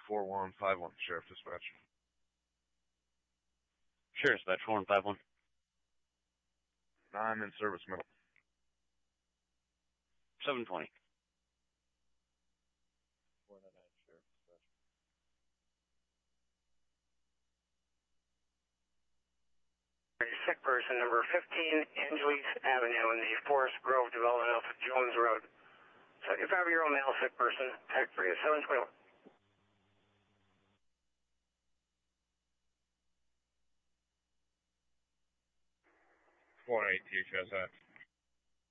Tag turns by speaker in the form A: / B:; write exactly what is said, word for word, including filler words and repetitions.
A: four one five one, Sheriff Dispatch.
B: Sheriff Dispatch, four one five one.
A: I'm in service middle.
B: seven twenty.
C: four nine nine, Sheriff Dispatch.
D: Sick person, number fifteen, Angeles Avenue in the Forest Grove development off of Jones Road. seventy-five-year-old male sick person, tag for you, seven twenty-one.
A: four eight T H S X.